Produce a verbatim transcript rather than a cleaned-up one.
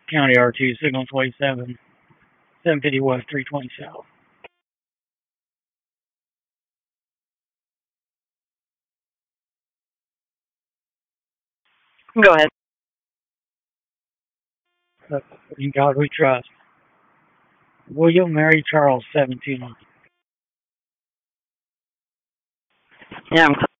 County R two, signal twenty-seven, seven fifty west, three twenty south. Go ahead. In God we trust. William Mary Charles, seventeen. Yeah, I'm